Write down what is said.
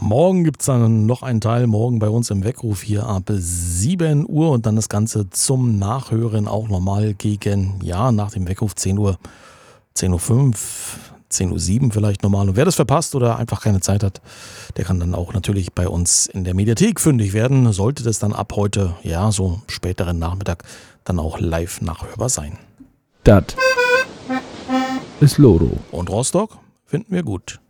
morgen gibt es dann noch einen Teil, morgen bei uns im Weckruf hier ab 7 Uhr und dann das Ganze zum Nachhören auch nochmal gegen, nach dem Weckruf 10 Uhr, 10.05 Uhr, 10.07 Uhr vielleicht nochmal. Und wer das verpasst oder einfach keine Zeit hat, der kann dann auch natürlich bei uns in der Mediathek fündig werden. Sollte das dann ab heute, so späteren Nachmittag, dann auch live nachhörbar sein. Das ist Loro. Und Rostock finden wir gut.